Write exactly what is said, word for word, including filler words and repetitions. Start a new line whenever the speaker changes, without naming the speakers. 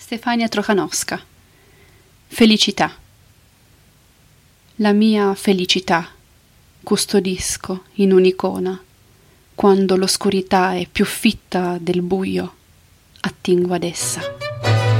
Stefania Trochanowska. Felicità. La mia felicità custodisco in un'icona, quando l'oscurità è più fitta del buio, attingo ad essa.